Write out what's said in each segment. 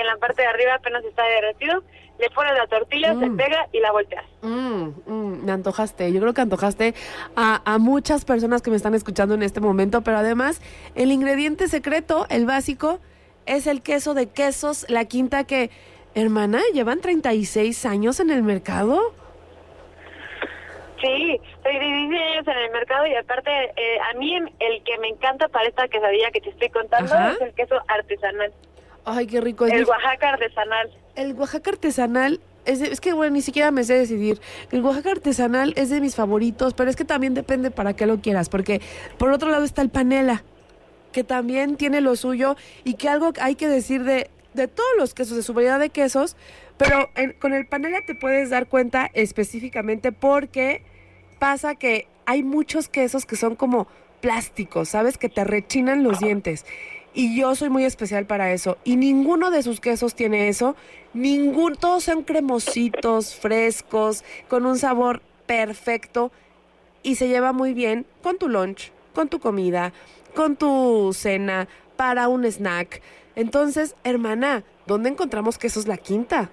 en la parte de arriba apenas está derretido, le pones la tortilla, se pega y la volteas. Me antojaste, yo creo que antojaste a muchas personas que me están escuchando en este momento, pero además el ingrediente secreto, el básico, es el queso de quesos La Quinta, que, hermana, llevan 36 años en el mercado. Sí, soy 16 años en el mercado y aparte a mí el que me encanta para esta quesadilla que te estoy contando es el queso artesanal. Ay, qué rico. El Oaxaca artesanal. El Oaxaca artesanal es que, bueno, ni siquiera me sé decidir. El Oaxaca artesanal es de mis favoritos, pero es que también depende para qué lo quieras, porque por otro lado está el panela, que también tiene lo suyo, y que algo hay que decir de todos los quesos, de su variedad de quesos, pero con el panela te puedes dar cuenta específicamente porque pasa que hay muchos quesos que son como plásticos, ¿sabes? Que te rechinan los dientes. Y yo soy muy especial para eso. Y ninguno de sus quesos tiene eso. Todos son cremositos, frescos, con un sabor perfecto. Y se lleva muy bien con tu lunch, con tu comida, con tu cena, para un snack. Entonces, hermana, ¿dónde encontramos quesos La Quinta?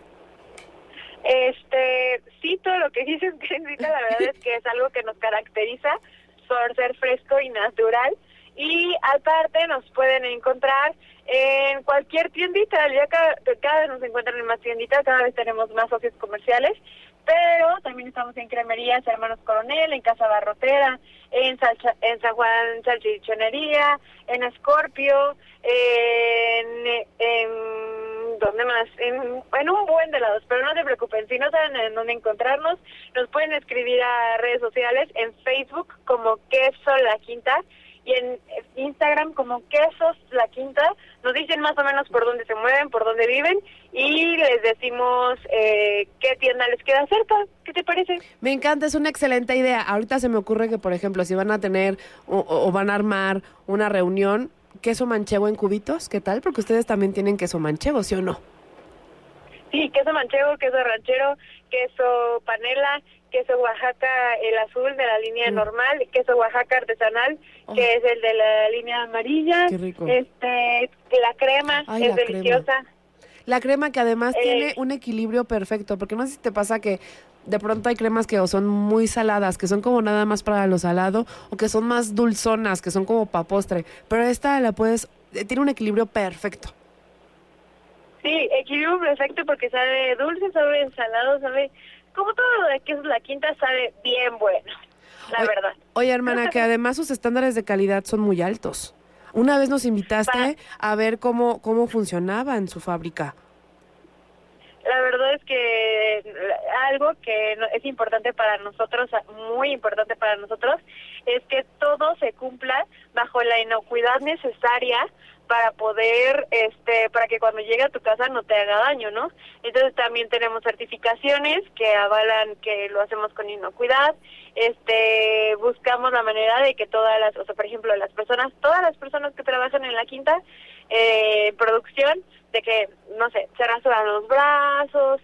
Sí, todo lo que dices, Kendrita, la verdad es que es algo que nos caracteriza por ser fresco y natural. Y aparte nos pueden encontrar en cualquier tiendita, ya cada vez nos encuentran en más tienditas, cada vez tenemos más socios comerciales, pero también estamos en Cremerías Hermanos Coronel, en Casa Barrotera, en San Juan Salchichonería, en Escorpio, ¿dónde más? En un buen de lados, pero no se preocupen, si no saben en dónde encontrarnos, nos pueden escribir a redes sociales, en Facebook como Queso La Quinta, y en Instagram como Quesos La Quinta. Nos dicen más o menos por dónde se mueven, por dónde viven, y les decimos qué tienda les queda cerca. ¿Qué te parece? Me encanta, es una excelente idea. Ahorita se me ocurre que, por ejemplo, si van a tener o van a armar una reunión, queso manchego en cubitos, ¿qué tal? Porque ustedes también tienen queso manchego, ¿sí o no? Sí, queso manchego, queso ranchero, queso panela, queso Oaxaca, el azul de la línea normal, queso Oaxaca artesanal, que es el de la línea amarilla. Qué rico. La crema es deliciosa. Crema. La crema que además tiene un equilibrio perfecto, porque no sé si te pasa que de pronto hay cremas que o son muy saladas, que son como nada más para lo salado, o que son más dulzonas, que son como para postre, pero esta tiene un equilibrio perfecto. Sí, equilibrio perfecto porque sabe dulce, sabe salado, sabe... Como todo lo de quesos La Quinta sabe bien bueno, la verdad. Oye, hermana, que además sus estándares de calidad son muy altos. Una vez nos invitaste a ver cómo funcionaba en su fábrica. La verdad es que algo que es importante para nosotros, muy importante para nosotros, es que todo se cumpla bajo la inocuidad necesaria para poder, para que cuando llegue a tu casa no te haga daño, ¿no? Entonces también tenemos certificaciones que avalan que lo hacemos con inocuidad. Buscamos la manera de que todas por ejemplo, todas las personas que trabajan en La Quinta, producción, de que, no sé, se rasuran los brazos,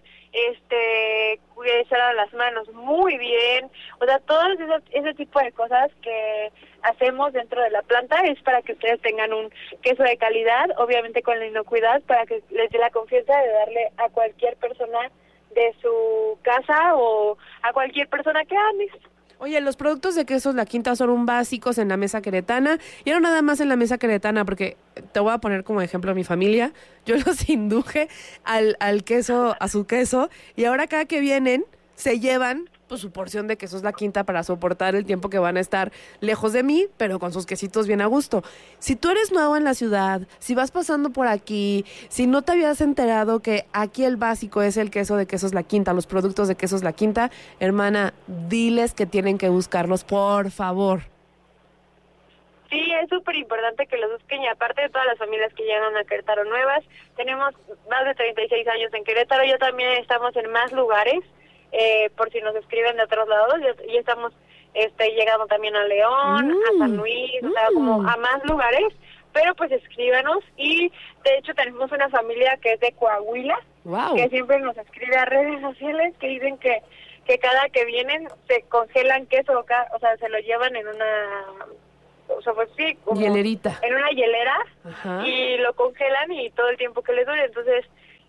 se lavan las manos muy bien, o sea, todo ese tipo de cosas que hacemos dentro de la planta es para que ustedes tengan un queso de calidad, obviamente con la inocuidad, para que les dé la confianza de darle a cualquier persona de su casa o a cualquier persona que ames. Oye, los productos de quesos La Quinta son un básicos en la mesa queretana, y no nada más en la mesa queretana, porque te voy a poner como ejemplo a mi familia. Yo los induje al queso, a su queso, y ahora cada que vienen se llevan pues su porción de quesos La Quinta para soportar el tiempo que van a estar lejos de mí, pero con sus quesitos bien a gusto. Si tú eres nuevo en la ciudad, si vas pasando por aquí, si no te habías enterado que aquí el básico es el queso de quesos La Quinta, los productos de quesos La Quinta, hermana, diles que tienen que buscarlos, por favor. Sí, es súper importante que los busquen, y aparte de todas las familias que llegan a Querétaro nuevas, tenemos más de 36 años en Querétaro, ya también estamos en más lugares, por si nos escriben de otros lados, y estamos llegando también a León, a San Luis, o sea, como a más lugares, pero pues escríbanos. Y de hecho tenemos una familia que es de Coahuila, que siempre nos escribe a redes sociales, que dicen que cada que vienen se congelan queso, o sea, se lo llevan en una... O sea, pues sí, como hielerita. En una hielera. Ajá. Y lo congelan y todo el tiempo que les dure. Entonces,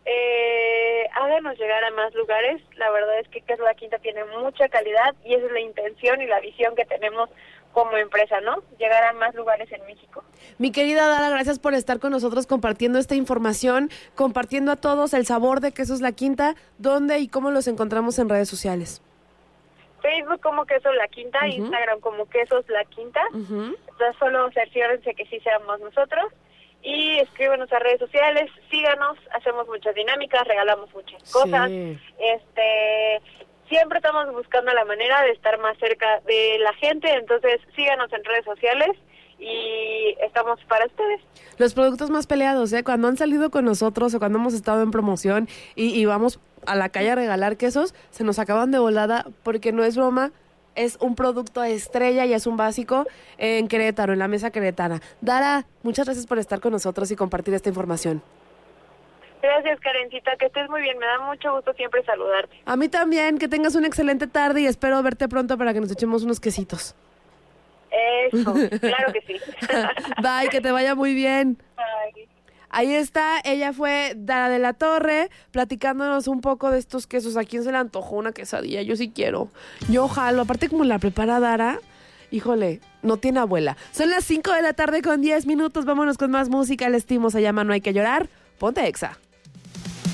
Háganos llegar a más lugares. La verdad es que Quesos La Quinta tiene mucha calidad y esa es la intención y la visión que tenemos como empresa, ¿no? Llegar a más lugares en México. Mi querida Dara, gracias por estar con nosotros compartiendo esta información, compartiendo a todos el sabor de Quesos La Quinta. ¿Dónde y cómo los encontramos en redes sociales? Facebook como Quesos La Quinta, Instagram como Quesos La Quinta. Entonces solo cerciórense que sí seamos nosotros. Y escríbanos a redes sociales, síganos, hacemos muchas dinámicas, regalamos muchas cosas. Sí. Siempre estamos buscando la manera de estar más cerca de la gente, entonces síganos en redes sociales y estamos para ustedes. Los productos más peleados, cuando han salido con nosotros o cuando hemos estado en promoción y vamos a la calle a regalar quesos, se nos acaban de volada porque no es broma. Es un producto estrella y es un básico en Querétaro, en la mesa queretana. Dara, muchas gracias por estar con nosotros y compartir esta información. Gracias, Karencita, que estés muy bien. Me da mucho gusto siempre saludarte. A mí también, que tengas una excelente tarde y espero verte pronto para que nos echemos unos quesitos. Eso, claro que sí. Bye, que te vaya muy bien. Bye. Ahí está, ella fue Dara de la Torre, platicándonos un poco de estos quesos. ¿A quién se le antojó una quesadilla? Yo sí quiero. Yo jalo. Aparte, como la prepara Dara, híjole, no tiene abuela. Son las 5 de la tarde con 10 minutos. Vámonos con más música. El estimo se llama No hay que llorar. Ponte Exa.